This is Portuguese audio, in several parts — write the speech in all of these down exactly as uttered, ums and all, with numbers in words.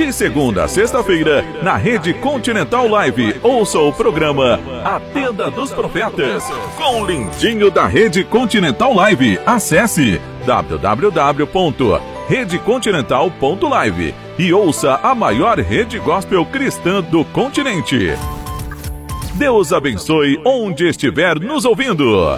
De segunda a sexta-feira, na Rede Continental Live, ouça o programa A Tenda dos Profetas, com o lindinho da Rede Continental Live. Acesse w w w ponto rede continental ponto live e ouça a maior rede gospel cristã do continente. Deus abençoe onde estiver nos ouvindo.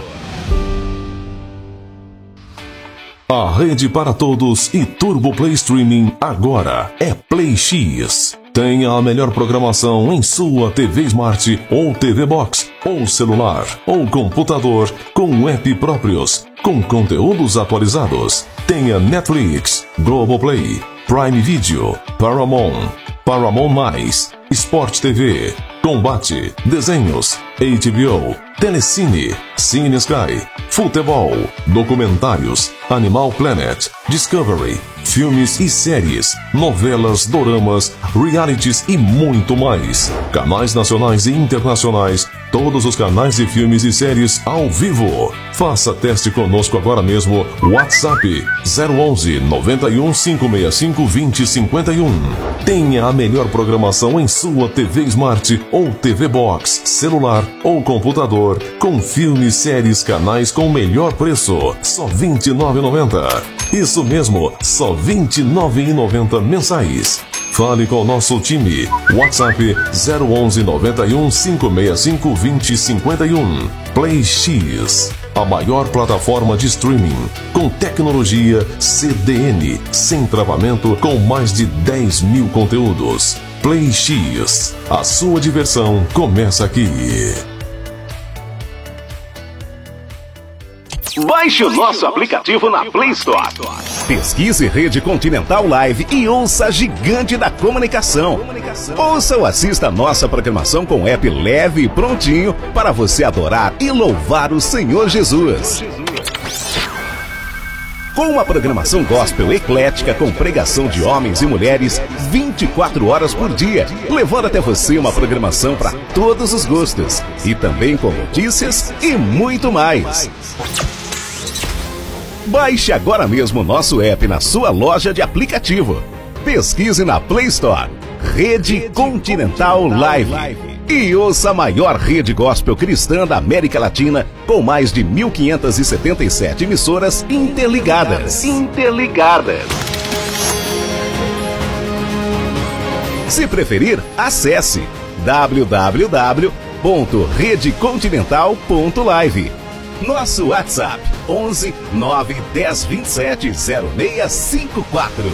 A rede para todos e Turbo Play Streaming agora é Play X. Tenha a melhor programação em sua T V Smart ou T V Box, ou celular, ou computador, com app próprios, com conteúdos atualizados. Tenha Netflix, Globoplay, Prime Video, Paramount, Paramount+, Sport T V, Combate, Desenhos, H B O, Telecine, Cine Sky, Futebol, Documentários, Animal Planet, Discovery, filmes e séries, novelas, doramas, realities e muito mais. Canais nacionais e internacionais, todos os canais de filmes e séries ao vivo. Faça teste conosco agora mesmo. WhatsApp zero onze, noventa e um, cinco seis cinco, vinte, cinquenta e um. Tenha a melhor programação em sua T V Smart ou T V Box, celular ou computador, com filmes, séries, canais com melhor preço. Só vinte e nove reais e noventa centavos. Isso mesmo, só vinte e nove reais e noventa centavos mensais. Fale com o nosso time. WhatsApp zero onze, noventa e um, cinco seis cinco, vinte, cinquenta e um. Play X, a maior plataforma de streaming com tecnologia C D N, sem travamento, com mais de dez mil conteúdos. Play X, a sua diversão começa aqui. Baixe o nosso aplicativo na Play Store. Pesquise Rede Continental Live e ouça a gigante da comunicação. Ouça ou assista a nossa programação com app leve e prontinho para você adorar e louvar o Senhor Jesus. Com uma programação gospel eclética com pregação de homens e mulheres vinte e quatro horas por dia, levando até você uma programação para todos os gostos e também com notícias e muito mais. Baixe agora mesmo o nosso app na sua loja de aplicativo. Pesquise na Play Store Rede Continental Live e ouça a maior rede gospel cristã da América Latina com mais de mil quinhentas e setenta e sete emissoras interligadas. Interligadas. Se preferir, acesse w w w ponto rede continental ponto live. Nosso WhatsApp onze, nove, dez, vinte e sete, zero seis cinco quatro.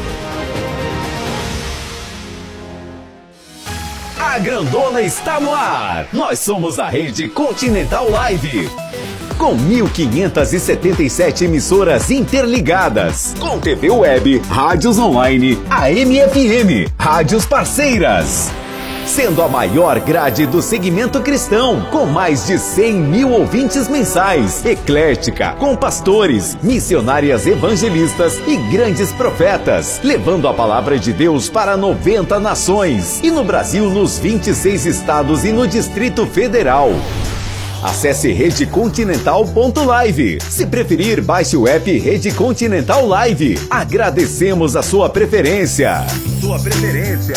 A Grandona está no ar. Nós somos a Rede Continental Live, com mil quinhentas e setenta e sete emissoras interligadas, com T V web, rádios online, A M F M, rádios parceiras, sendo a maior grade do segmento cristão, com mais de cem mil ouvintes mensais, eclética, com pastores, missionárias evangelistas e grandes profetas, levando a palavra de Deus para noventa nações, e no Brasil nos vinte e seis estados e no Distrito Federal. Acesse rede continental ponto live. Se preferir, baixe o app Rede Continental Live. Agradecemos a sua preferência. Sua preferência.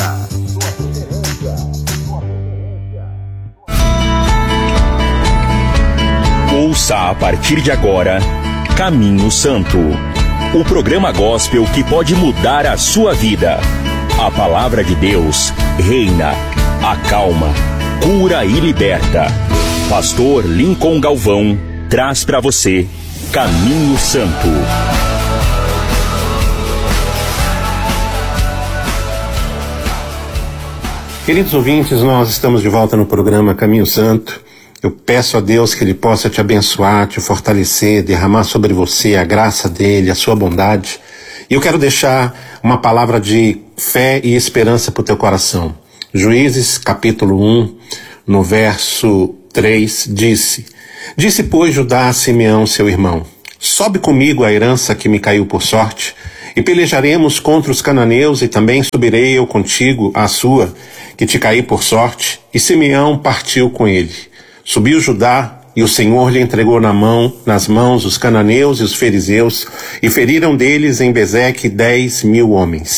Ouça a partir de agora Caminho Santo, o programa gospel que pode mudar a sua vida. A palavra de Deus reina, acalma, cura e liberta. Pastor Lincoln Galvão traz para você Caminho Santo. Queridos ouvintes, nós estamos de volta no programa Caminho Santo. Eu peço a Deus que Ele possa te abençoar, te fortalecer, derramar sobre você a graça dEle, a sua bondade. E eu quero deixar uma palavra de fé e esperança para o teu coração. Juízes, capítulo um, no verso três, disse: Disse, pois, Judá a Simeão, seu irmão: Sobe comigo a herança que me caiu por sorte, e pelejaremos contra os cananeus, e também subirei eu contigo a sua, que te caí por sorte. E Simeão partiu com ele. Subiu Judá, e o Senhor lhe entregou na mão, nas mãos os cananeus e os fariseus, e feriram deles em Bezeque dez mil homens.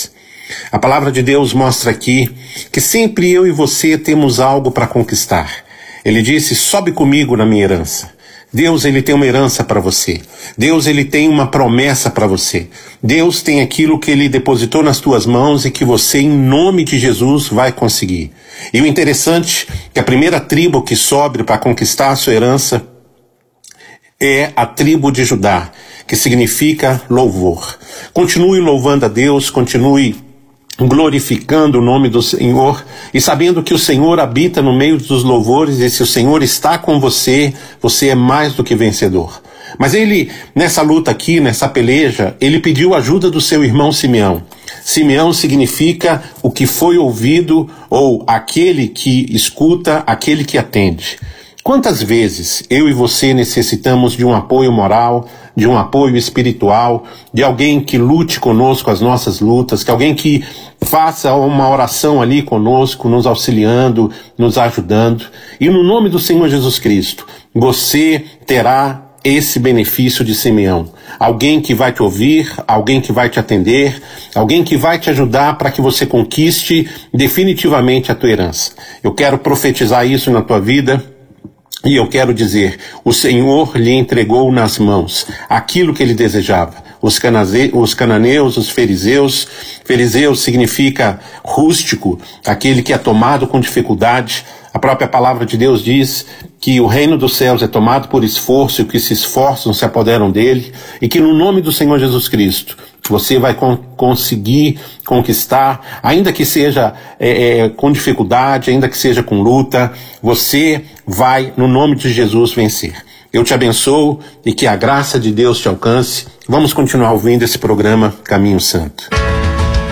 A palavra de Deus mostra aqui que sempre eu e você temos algo para conquistar. Ele disse, sobe comigo na minha herança. Deus, ele tem uma herança para você. Deus, ele tem uma promessa para você. Deus tem aquilo que ele depositou nas tuas mãos e que você, em nome de Jesus, vai conseguir. E o interessante é que a primeira tribo que sobe para conquistar a sua herança é a tribo de Judá, que significa louvor. Continue louvando a Deus, continue glorificando o nome do Senhor e sabendo que o Senhor habita no meio dos louvores, e se o Senhor está com você, você é mais do que vencedor. Mas ele, nessa luta aqui, nessa peleja, ele pediu ajuda do seu irmão Simeão. Simeão significa o que foi ouvido, ou aquele que escuta, aquele que atende. Quantas vezes eu e você necessitamos de um apoio moral, de um apoio espiritual, de alguém que lute conosco as nossas lutas, que alguém que faça uma oração ali conosco, nos auxiliando, nos ajudando. E no nome do Senhor Jesus Cristo, você terá esse benefício de Simeão. Alguém que vai te ouvir, alguém que vai te atender, alguém que vai te ajudar para que você conquiste definitivamente a tua herança. Eu quero profetizar isso na tua vida. E eu quero dizer, o Senhor lhe entregou nas mãos aquilo que ele desejava. Os, canaze, os cananeus, os fariseus, fariseus significa rústico, aquele que é tomado com dificuldade. A própria palavra de Deus diz que o reino dos céus é tomado por esforço e que se esforçam se apoderam dele, e que no nome do Senhor Jesus Cristo você vai con- conseguir conquistar, ainda que seja é, é, com dificuldade, ainda que seja com luta, você vai, no nome de Jesus, vencer. Eu te abençoo e que a graça de Deus te alcance. Vamos continuar ouvindo esse programa Caminho Santo.